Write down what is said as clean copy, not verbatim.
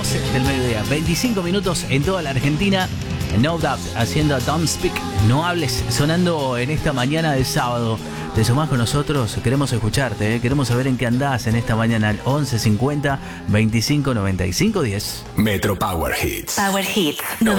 12 del mediodía. 25 minutos en toda la Argentina. No Doubt haciendo Don't Speak, no hables, sonando en esta mañana de sábado. ¿Te sumás con nosotros? Queremos escucharte, queremos saber en qué andás en esta mañana al 11 50 25 95 10. Metro Power Hits. Power Hits 95.5.